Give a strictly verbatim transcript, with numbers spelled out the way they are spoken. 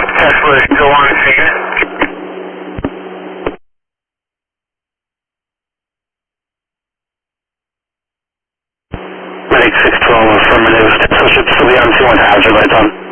Tesla, go on and take it. Medic six twelve, affirmative. Tesla should still be on two one hazard lights on.